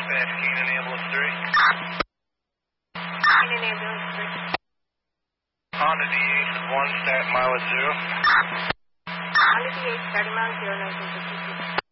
Dispatch, Keenan Ambulance 3. Keenan Ambulance 3. Honda DH 1, start mileage 0. Honda DH, starting mileage 0, 1952.